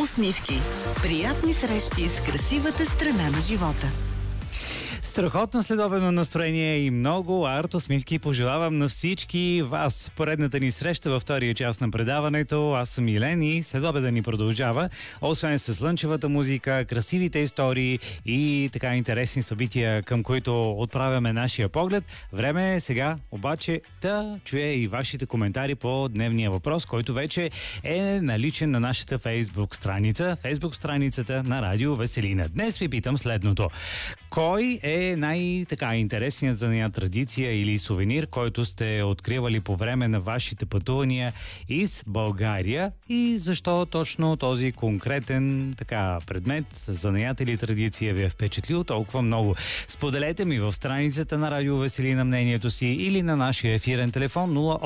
Усмивки. Приятни срещи с красивата страна на живота. Страхотно следобедно настроение и много арт-усмивки пожелавам на всички вас. Поредната ни среща във втория част на предаването. Аз съм Илен и следобеда ни продължава. Освен с слънчевата музика, красивите истории и така интересни събития, към които отправяме нашия поглед. Време е сега обаче да чуя и вашите коментари по дневния въпрос, който вече е наличен на нашата Фейсбук страница. Фейсбук страницата на Радио Веселина. Днес ви питам следното. Кой е най-така интересният за нея традиция или сувенир, който сте откривали по време на вашите пътувания из България и защо точно този конкретен така предмет, занаят или традиция ви е впечатлил толкова много? Споделете ми в страницата на Радио Веселина мнението си или на нашия ефирен телефон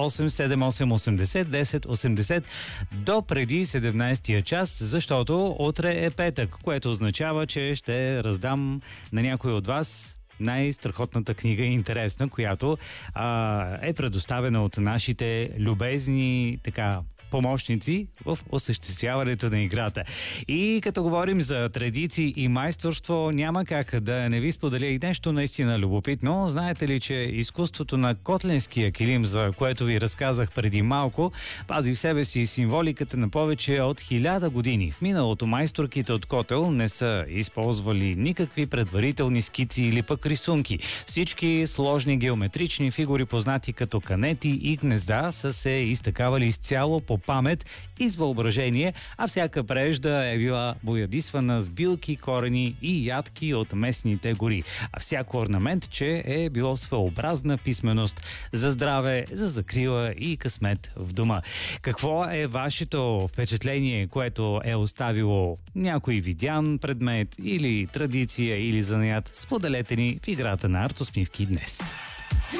0878801080 до преди 17-тия час, защото утре е петък, което означава, че ще раздам на някой от вас най-страхотната книга и интересна, която е предоставена от нашите любезни помощници в осъществяването на играта. И като говорим за традиции и майсторство, няма как да не ви споделя и нещо наистина любопитно. Знаете ли, че изкуството на котленския килим, за което ви разказах преди малко, пази в себе си символиката на повече от 1000 години. В миналото майсторките от котел не са използвали никакви предварителни скици или пък рисунки. Всички сложни геометрични фигури, познати като канети и гнезда, са се изтъкавали изцяло по памет и с въображение, а всяка прежда е била боядисвана с билки, корени и ядки от местните гори. А всяко орнаментче е било своеобразна писменост за здраве, за закрила и късмет в дома. Какво е вашето впечатление, което е оставило някой видян предмет или традиция или занаят? Споделете ни в играта на арт-усмивки днес.